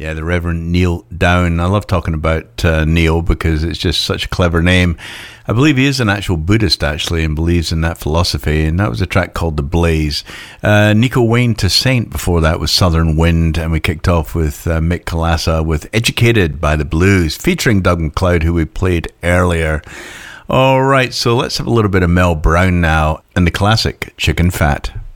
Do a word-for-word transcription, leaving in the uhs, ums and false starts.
Yeah, the Reverend Neil Down. I love talking about uh, Neil because it's just such a clever name. I believe he is an actual Buddhist, actually, and believes in that philosophy, and that was a track called The Blaze. Uh, Nico Wayne to Saint before that was Southern Wind, and we kicked off with uh, Mick Kolassa with Educated by the Blues, featuring Doug McLeod, who we played earlier. All right, so let's have a little bit of Mel Brown now, and the classic Chicken Fat.